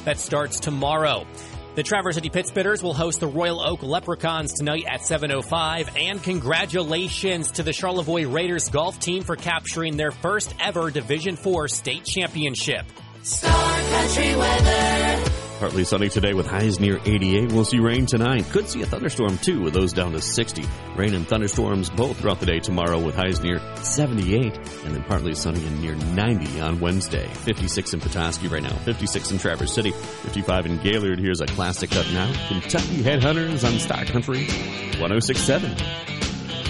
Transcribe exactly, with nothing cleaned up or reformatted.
that starts tomorrow. The Traverse City Pittsbitters will host the Royal Oak Leprechauns tonight at seven oh five. And congratulations to the Charlevoix Raiders golf team for capturing their first ever Division four state championship. Star Country weather. Partly sunny today with highs near eighty-eight. We'll see rain tonight. Could see a thunderstorm too with those down to sixty. Rain and thunderstorms both throughout the day tomorrow with highs near seventy-eight. And then partly sunny and near ninety on Wednesday. fifty-six in Petoskey right now. fifty-six in Traverse City. fifty-five in Gaylord. Here's a classic cut now. Kentucky Headhunters on Star Country one oh six point seven.